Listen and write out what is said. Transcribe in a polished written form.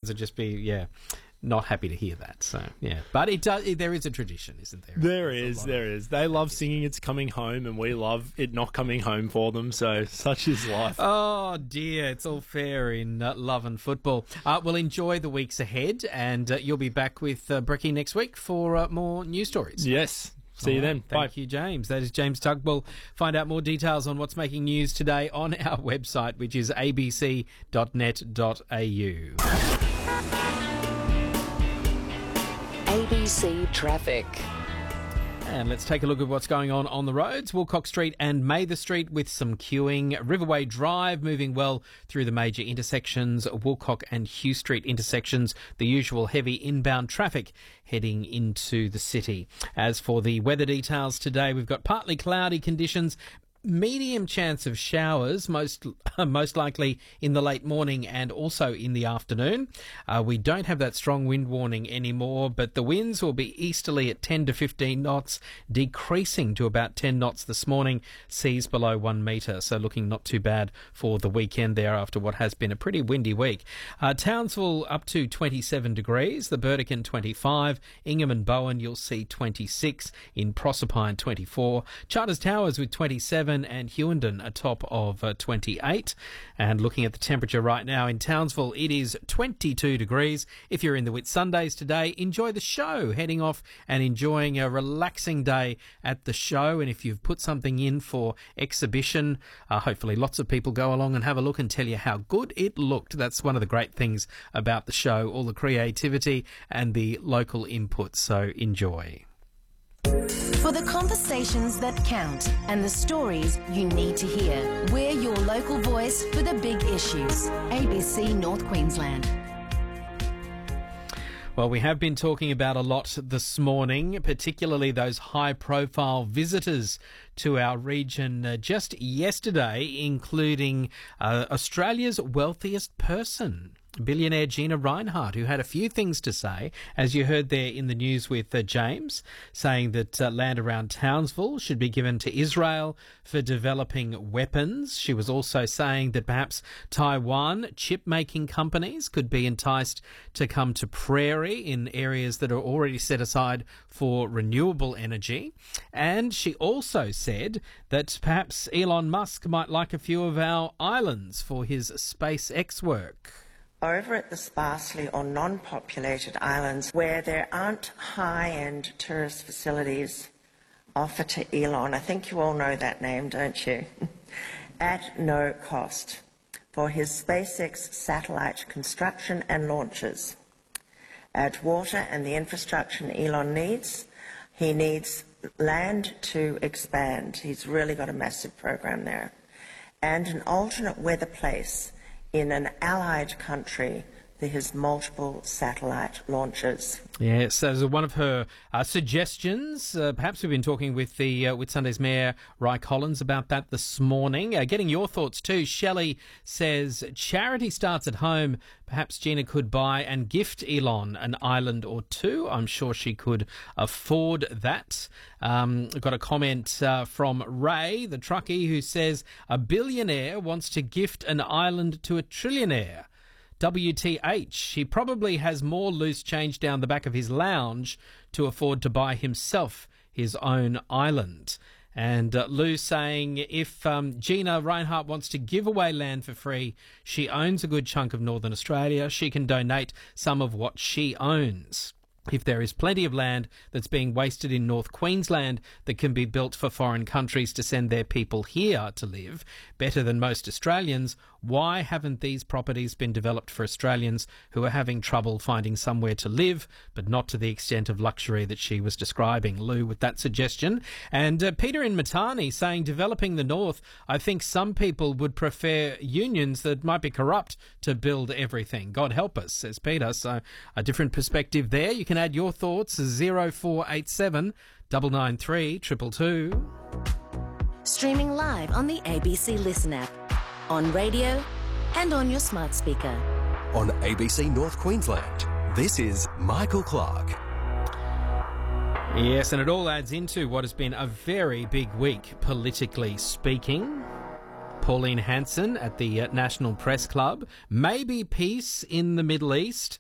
would just be, not happy to hear that. So, yeah. But there is a tradition, isn't there? There is. They love singing It's Coming Home, and we love it not coming home for them, so such is life. Oh, dear. It's all fair in love and football. We'll enjoy the weeks ahead, and you'll be back with Brecky next week for more news stories. Yes. See you then. Thank you, James. That is James Tugbull. Find out more details on what's making news today on our website, which is abc.net.au. ABC Traffic. And let's take a look at what's going on the roads. Woolcock Street and Mather Street with some queuing. Riverway Drive moving well through the major intersections. Woolcock and Hugh Street intersections, the usual heavy inbound traffic heading into the city. As for the weather details today, we've got partly cloudy conditions. Medium chance of showers, most likely in the late morning and also in the afternoon. We don't have that strong wind warning anymore, but the winds will be easterly at 10 to 15 knots, decreasing to about 10 knots this morning, seas below 1 metre, so looking not too bad for the weekend there after what has been a pretty windy week. Townsville up to 27 degrees, the Burdekin 25, Ingham and Bowen you'll see 26, in Proserpine 24, Charters Towers with 27, and Hughenden atop of 28. And looking at the temperature right now in Townsville, it is 22 degrees. If you're in the Whitsundays today, enjoy the show, heading off and enjoying a relaxing day at the show. And if you've put something in for exhibition, hopefully lots of people go along and have a look and tell you how good it looked. That's one of the great things about the show, all the creativity and the local input. So enjoy. For the conversations that count and the stories you need to hear, we're your local voice for the big issues. ABC North Queensland. Well, we have been talking about a lot this morning, particularly those high-profile visitors to our region just yesterday, including Australia's wealthiest person, billionaire Gina Rinehart, who had a few things to say, as you heard there in the news with James, saying that land around Townsville should be given to Israel for developing weapons. She was also saying that perhaps Taiwan chip-making companies could be enticed to come to Prairie in areas that are already set aside for renewable energy. And she also said that perhaps Elon Musk might like a few of our islands for his SpaceX work. Over at the sparsely or non-populated islands where there aren't high-end tourist facilities offered to Elon, I think you all know that name, don't you? At no cost for his SpaceX satellite construction and launches. At water and the infrastructure Elon needs, he needs land to expand. He's really got a massive program there. And an alternate weather place in an allied country for his multiple satellite launches. Yes, as one of her suggestions. Perhaps we've been talking with the Whitsunday's Mayor, Ry Collins, about that this morning. Getting your thoughts too. Shelley says, charity starts at home. Perhaps Gina could buy and gift Elon an island or two. I'm sure she could afford that. I've got a comment from Ray, the truckie, who says, a billionaire wants to gift an island to a trillionaire. WTH, he probably has more loose change down the back of his lounge to afford to buy himself his own island. And Lou saying, if Gina Rinehart wants to give away land for free, she owns a good chunk of Northern Australia. She can donate some of what she owns. If there is plenty of land that's being wasted in North Queensland that can be built for foreign countries to send their people here to live, better than most Australians, why haven't these properties been developed for Australians who are having trouble finding somewhere to live, but not to the extent of luxury that she was describing? Lou with that suggestion. And Peter in Matani saying, developing the North, I think some people would prefer unions that might be corrupt to build everything. God help us, says Peter. So a different perspective there. You can add your thoughts, 0487 993 222. Streaming live on the ABC Listen app, on radio and on your smart speaker. On ABC North Queensland, this is Michael Clark. Yes, and it all adds into what has been a very big week, politically speaking. Pauline Hanson at the National Press Club. Maybe peace in the Middle East.